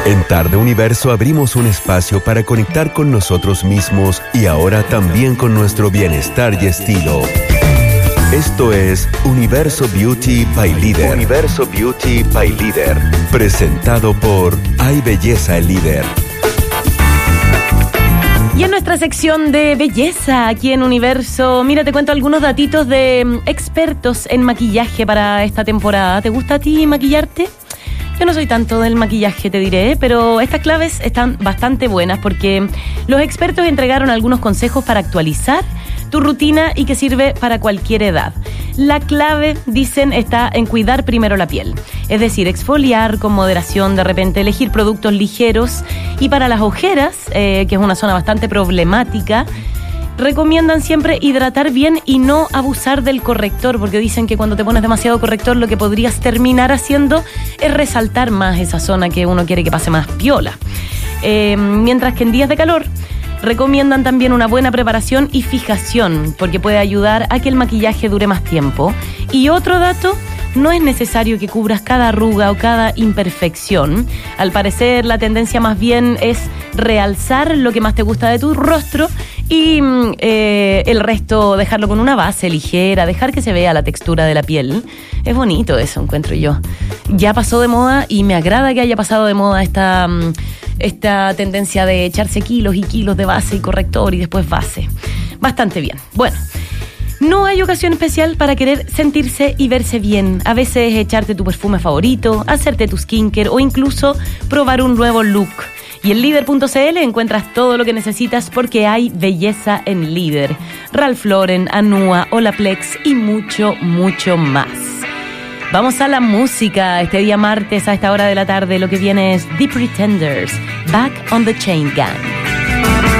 En Tarde Universo abrimos un espacio para conectar con nosotros mismos y ahora también con nuestro bienestar y estilo. Esto es Universo Beauty by Líder. Universo Beauty by Líder. Presentado por Hay Belleza el Líder. Y en nuestra sección de belleza aquí en Universo, mira, te cuento algunos datitos de expertos en maquillaje para esta temporada. ¿Te gusta a ti maquillarte? Yo no soy tanto del maquillaje, te diré, pero estas claves están bastante buenas porque los expertos entregaron algunos consejos para actualizar tu rutina y que sirve para cualquier edad. La clave, dicen, está en cuidar primero la piel. Es decir, exfoliar con moderación, de repente elegir productos ligeros. Y para las ojeras, que es una zona bastante problemática, recomiendan siempre hidratar bien y no abusar del corrector, porque dicen que cuando te pones demasiado corrector lo que podrías terminar haciendo es resaltar más esa zona que uno quiere que pase más piola. Mientras que en días de calor recomiendan también una buena preparación y fijación, porque puede ayudar a que el maquillaje dure más tiempo. Y otro dato, no es necesario que cubras cada arruga o cada imperfección. Al parecer, la tendencia más bien es realzar lo que más te gusta de tu rostro y el resto dejarlo con una base ligera, dejar que se vea la textura de la piel. Es bonito eso, encuentro yo. Ya pasó de moda y me agrada que haya pasado de moda esta tendencia de echarse kilos y kilos de base y corrector y después base. Bastante bien. Bueno, no hay ocasión especial para querer sentirse y verse bien. A veces echarte tu perfume favorito, hacerte tu skincare o incluso probar un nuevo look. Y en Líder.cl encuentras todo lo que necesitas porque hay belleza en Líder. Ralph Lauren, Anua, Olaplex y mucho, mucho más. Vamos a la música. Este día martes a esta hora de la tarde lo que viene es The Pretenders, Back on the Chain Gang.